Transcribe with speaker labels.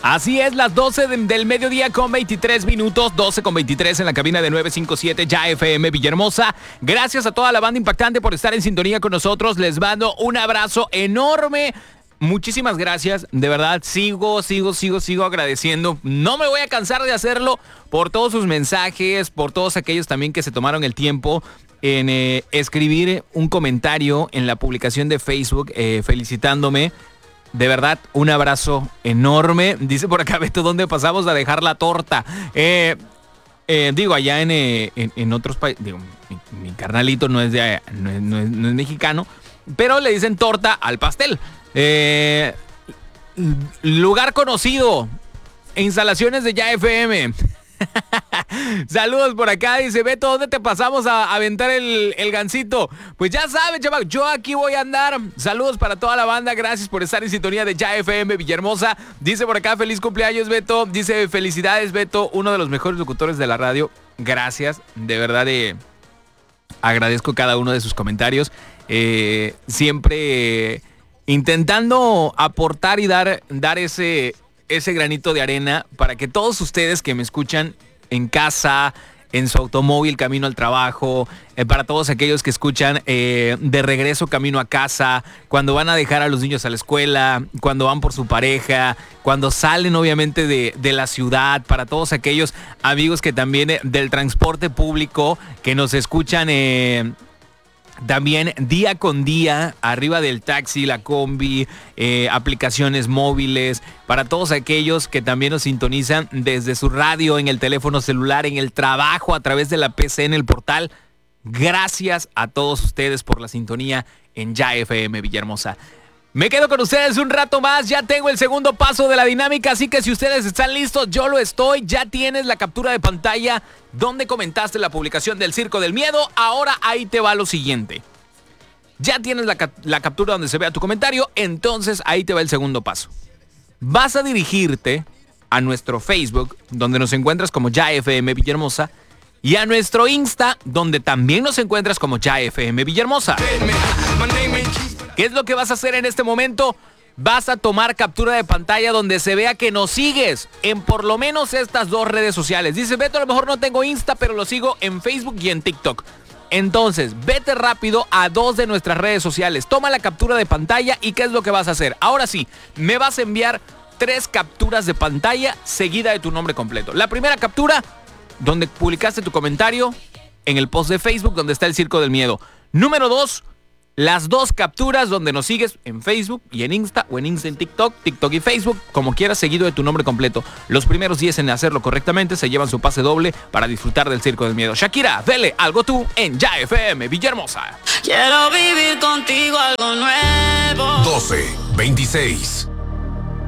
Speaker 1: Así es, las 12 del mediodía con 23 minutos, 12 con 23 en la cabina de 957 Ya FM Villahermosa. Gracias a toda la banda impactante por estar en sintonía con nosotros. Les mando un abrazo enorme. Muchísimas gracias, de verdad, sigo agradeciendo. No me voy a cansar de hacerlo por todos sus mensajes, por todos aquellos también que se tomaron el tiempo en escribir un comentario en la publicación de Facebook felicitándome. De verdad, un abrazo enorme. Dice por acá, Beto, ¿dónde pasamos a dejar la torta? Digo, allá en otros países, digo, mi carnalito no es mexicano, pero le dicen torta al pastel. Lugar conocido, instalaciones de Ya FM. Saludos por acá, dice Beto, ¿dónde te pasamos a aventar el gansito? Pues ya sabes, chaval, yo aquí voy a andar. Saludos para toda la banda, gracias por estar en sintonía de Ya FM Villahermosa. Dice por acá, feliz cumpleaños, Beto. Dice, felicidades, Beto, uno de los mejores locutores de la radio. Gracias, de verdad, agradezco cada uno de sus comentarios. Siempre intentando aportar y dar ese granito de arena para que todos ustedes que me escuchan en casa, en su automóvil, camino al trabajo, para todos aquellos que escuchan de regreso camino a casa, cuando van a dejar a los niños a la escuela, cuando van por su pareja, cuando salen obviamente de la ciudad, para todos aquellos amigos que también del transporte público, que nos escuchan también día con día, arriba del taxi, la combi, aplicaciones móviles, para todos aquellos que también nos sintonizan desde su radio, en el teléfono celular, en el trabajo, a través de la PC, en el portal. Gracias a todos ustedes por la sintonía en Ya FM Villahermosa. Me quedo con ustedes un rato más, ya tengo el segundo paso de la dinámica, así que si ustedes están listos, yo lo estoy. Ya tienes la captura de pantalla donde comentaste la publicación del Circo del Miedo. Ahora ahí te va lo siguiente. Ya tienes la captura donde se vea tu comentario, entonces ahí te va el segundo paso. Vas a dirigirte a nuestro Facebook, donde nos encuentras como Ya FM Villahermosa, y a nuestro Insta, donde también nos encuentras como Ya FM Villahermosa. ¿Qué es lo que vas a hacer en este momento? Vas a tomar captura de pantalla donde se vea que nos sigues en por lo menos estas dos redes sociales. Dice Beto, a lo mejor no tengo Insta, pero lo sigo en Facebook y en TikTok. Entonces, vete rápido a dos de nuestras redes sociales. Toma la captura de pantalla y ¿qué es lo que vas a hacer? Ahora sí, me vas a enviar 3 capturas de pantalla seguida de tu nombre completo. La primera captura, donde publicaste tu comentario en el post de Facebook donde está el Circo del Miedo. Número 2, las 2 capturas donde nos sigues en Facebook y en Insta, o en Insta en TikTok y Facebook, como quieras, seguido de tu nombre completo. Los primeros 10 en hacerlo correctamente se llevan su pase doble para disfrutar del Circo del Miedo. Shakira, dele algo tú en Ya FM Villahermosa.
Speaker 2: Quiero vivir contigo algo nuevo.
Speaker 3: 12:26.